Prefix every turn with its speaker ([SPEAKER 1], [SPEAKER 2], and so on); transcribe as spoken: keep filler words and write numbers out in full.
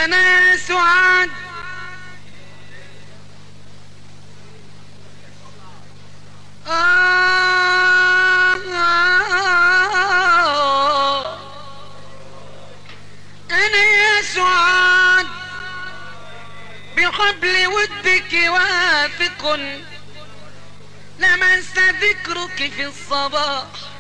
[SPEAKER 1] أنا سعاد آه آه أنا يا سعاد بحبل ودك واثق لمس ذكرك في الصباح